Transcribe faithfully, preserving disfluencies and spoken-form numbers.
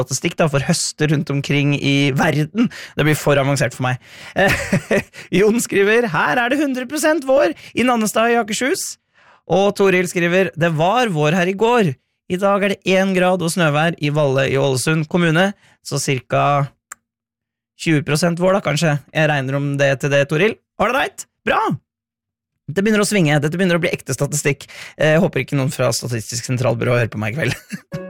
statistikk da, for høster rundt omkring i verden. Det blir for avansert for meg. Jon skriver, her er det hundre prosent vår i Nannestad i Akershus. Og Toril skriver, det var vår her i går. I dag er det en grad og snøvær i Valle i Ålesund kommune, så cirka tjue prosent vår da, kanskje. Jeg regner om det til det, Toril. Har det reit? Bra! Det begynner å svinge, dette begynner å bli ekte statistikk. Jeg håper ikke noen fra Statistisk sentralbyrå hører på meg i kveld.